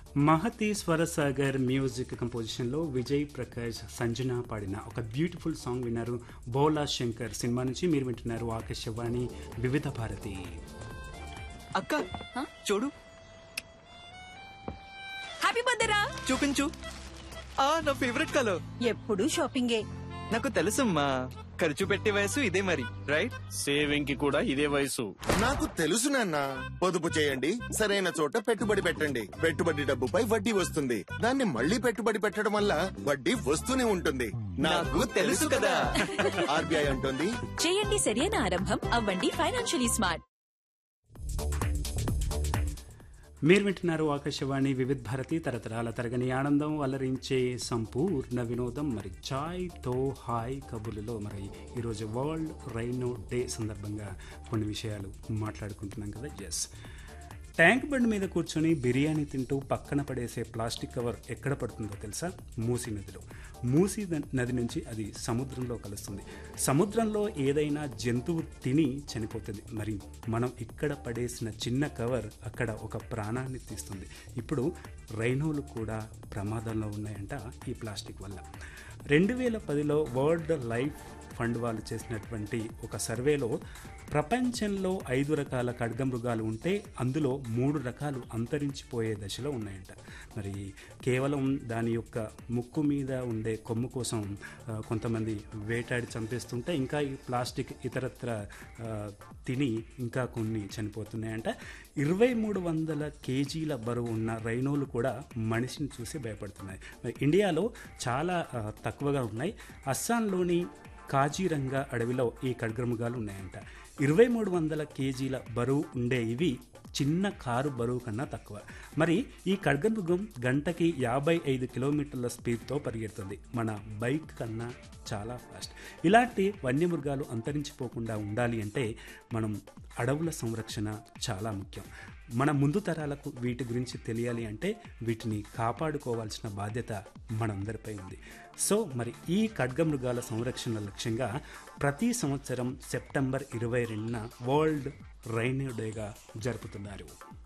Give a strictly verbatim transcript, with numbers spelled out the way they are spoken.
Mahathi Swarasagar music కంపోజిషన్లో Vijay Prakash Sanjana పాడిన ఒక beautiful song విన్నారు. బోలా శంకర్ సినిమా నుంచి మీరు వింటున్నారు ఆకాశవాణి వివిధ భారతి. అక్క చూడు, హ్యాపీ బర్త్డే రా. చూపించు. ఆ నా ఫేవరెట్ కలర్. ఎప్పుడు షాపింగే. నాకు తెలుసమ్మా, ఖర్చు పెట్టే వయసు ఇదే మరి, రైట్? సేవింగ్ కి కూడా ఇదే వయసు. నాకు తెలుసు నాన్న. పొదుపు చేయండి, సరైన చోట పెట్టుబడి పెట్టండి. పెట్టుబడి డబ్బుపై వడ్డీ వస్తుంది. దాన్ని మళ్ళీ పెట్టుబడి పెట్టడం వల్ల వడ్డీ వస్తూనే ఉంటుంది. నాకు తెలుసు కదా. ఆర్బీఐ అంటుంది, చేయండి సరైన ఆరంభం, అవ్వండి ఫైనాన్షియలీ స్మార్ట్. మీరు వింటున్నారు ఆకాశవాణి వివిధ భారతి, తరతరాల తరగని ఆనందం, అలరించే సంపూర్ణ వినోదం. మరి చాయ్ తో హాయ్ కబుర్లలో మరి ఈరోజు వరల్డ్ రైనో డే సందర్భంగా కొన్ని విషయాలు మాట్లాడుకుంటున్నాం కదా. ఎస్, ట్యాంక్ బండ్ మీద కూర్చొని బిర్యానీ తింటూ పక్కన పడేసే ప్లాస్టిక్ కవర్ ఎక్కడ పడుతుందో తెలుసా? మూసీ నదిలో. మూసీ నది నుంచి అది సముద్రంలో కలుస్తుంది. సముద్రంలో ఏదైనా జంతువు తిని చనిపోతుంది. మరి మనం ఇక్కడ పడేసిన చిన్న కవర్ అక్కడ ఒక ప్రాణాన్ని తీస్తుంది. ఇప్పుడు రైనోలు కూడా ప్రమాదంలో ఉన్నాయంట ఈ ప్లాస్టిక్ వల్ల. రెండు వేల పదిలో వరల్డ్ లైఫ్ ఫండ్ వాళ్ళు చేసినటువంటి ఒక సర్వేలో ప్రపంచంలో ఐదు రకాల ఖడ్గమృగాలు ఉంటే అందులో మూడు రకాలు అంతరించిపోయే దశలో ఉన్నాయంట. మరి కేవలం దాని యొక్క ముక్కు మీద ఉండే కొమ్ము కోసం కొంతమంది వేటాడి చంపేస్తుంటే ఇంకా ఈ ప్లాస్టిక్ ఇతరత్ర తిని ఇంకా కొన్ని చనిపోతున్నాయంట. ఇరవై మూడు వందల కేజీల బరువు ఉన్న రైనోలు కూడా మనిషిని చూసి భయపడుతున్నాయి. మరి ఇండియాలో చాలా తక్కువగా ఉన్నాయి. అస్సాంలోని కాజీరంగా అడవిలో ఈ ఖడ్గమృగాలు ఉన్నాయంట. ఇరవై మూడు వందల కేజీల బరువు ఉండే ఇవి చిన్న కారు బరువు కన్నా తక్కువ. మరి ఈ ఖడ్గమృగం గంటకి యాభై ఐదు కిలోమీటర్ల స్పీడ్తో పరిగెడుతుంది, మన బైక్ కన్నా చాలా ఫాస్ట్. ఇలాంటి వన్యమృగాలు అంతరించిపోకుండా ఉండాలి అంటే మనం అడవుల సంరక్షణ చాలా ముఖ్యం. మన ముందు తరాలకు వీటి గురించి తెలియాలి అంటే వీటిని కాపాడుకోవాల్సిన బాధ్యత మనందరిపై ఉంది. సో మరి ఈ ఖడ్గమృగాల సంరక్షణ లక్ష్యంగా ప్రతి సంవత్సరం సెప్టెంబర్ ఇరవై రెండున వరల్డ్ రైనో డేగా జరుపుతున్నారు.